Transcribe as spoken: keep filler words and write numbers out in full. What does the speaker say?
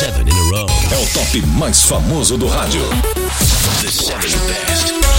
seven in a row. É o top mais famoso do rádio. The seven best.